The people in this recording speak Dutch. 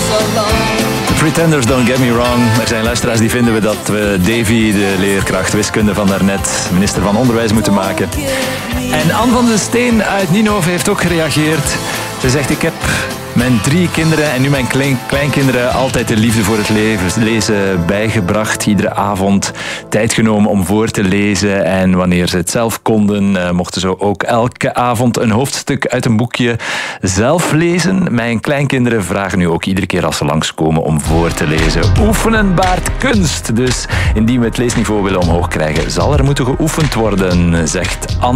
The Pretenders, don't get me wrong. Er zijn luisteraars die vinden dat we Davy, de leerkracht wiskunde van daarnet, minister van Onderwijs moeten maken. En Anne van den Steen uit Nienhoven heeft ook gereageerd. Ze zegt, ik heb mijn 3 kinderen en nu mijn kleinkinderen altijd de liefde voor het lezen bijgebracht. Iedere avond tijd genomen om voor te lezen. En wanneer ze het zelf konden, mochten ze ook elke avond een hoofdstuk uit een boekje zelf lezen. Mijn kleinkinderen vragen nu ook iedere keer als ze langskomen om voor te lezen. Oefenen baart kunst. Dus indien we het leesniveau willen omhoog krijgen, zal er moeten geoefend worden, zegt Anne.